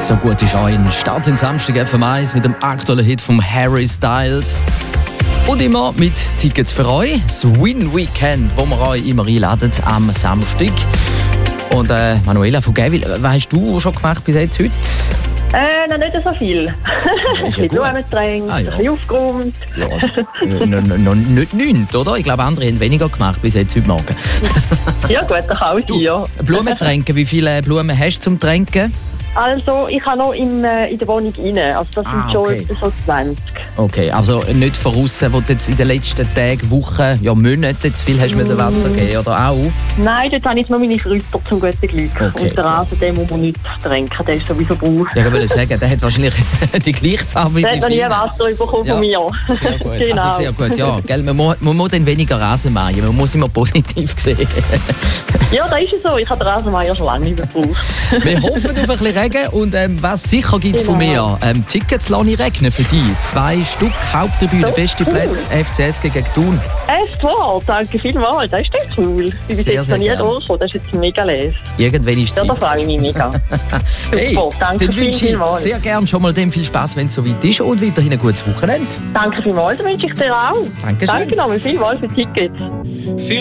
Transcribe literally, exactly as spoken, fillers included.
So gut ist auch ein Start in Samstag F M eins mit dem aktuellen Hit von Harry Styles. Und immer mit Tickets für euch. Das Win Weekend, wo wir euch immer einladen am Samstag. Und äh, Manuela von Gävil, was hast du schon gemacht bis jetzt heute? Äh, noch nicht so viel. Ein bisschen Blumen getränkt, ah, ja. ein bisschen aufgeräumt. Ja, noch nicht nichts, oder? Ich glaube, andere haben weniger gemacht bis jetzt heute Morgen. Ja gut, das kann auch sein, ja. Blumen tränken, wie viele Blumen hast du zum Tränken? Also, ich habe noch in, äh, in der Wohnung rein. Also, das Ah, sind schon okay. so zwanzig. Okay, also nicht von außen, wo du jetzt in den letzten Tagen, Wochen, ja Monaten zu viel hast mm. Wasser geben, oder auch? Nein, dort habe ich nur meine Kräuter zum guten Glück. Okay, und der Rasen, den muss man nicht tränken, der ist sowieso braun. Ja, ich würde sagen, der hat wahrscheinlich die gleiche Farbe wie der hat noch nie viele. Wasser bekommen Ja. von mir. Sehr gut, Genau. also sehr gut, ja. Gell, man, muss, man muss dann weniger Rasen mähen, man muss immer positiv sehen. Ja, da ist es so. Ich habe den Rasenmeier schon lange nicht mehr gebraucht. Wir hoffen auf ein bisschen Regen und ähm, was sicher gibt Genau. von mir, ähm, Tickets lasse ich regnen für dich. Zwei Stück, Haupttribüne, So beste cool. Plätze, F C S gegen Thun. Echt wahr, danke vielmals. Das ist echt cool. Ich bin bis Sehr, jetzt sehr noch nie gern. durchgekommen. Das ist jetzt mega les. Irgendwann ist Ja, Zeit. da freue ich mich mega. Hey, Super, danke dann viel, wünsche ich vielmals. sehr gerne schon mal dem viel Spaß, wenn es soweit ist und weiterhin ein gutes Wochenende. Danke vielmals, das wünsche ich dir auch. Dankeschön. Danke nochmal vielmals für die Tickets.